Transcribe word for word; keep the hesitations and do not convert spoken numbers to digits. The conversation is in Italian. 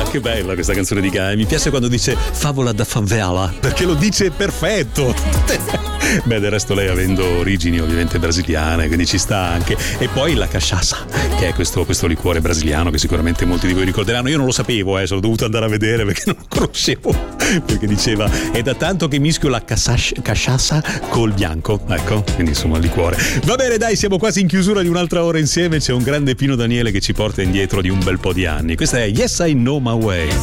Che bella questa canzone di Guy. Mi piace quando dice favola da favela, perché lo dice perfetto. Beh, del resto lei avendo origini ovviamente brasiliane, quindi ci sta anche. E poi la cachaça, che è questo, questo liquore brasiliano che sicuramente molti di voi ricorderanno. Io non lo sapevo, eh, sono dovuto andare a vedere perché non lo conoscevo, perché diceva è da tanto che mischio la cachaça col bianco, ecco, quindi insomma il liquore. Va bene, dai, siamo quasi in chiusura di un'altra ora insieme. C'è un grande Pino Daniele che ci porta indietro di un bel po' di anni. Questa è Yes I Know My Way.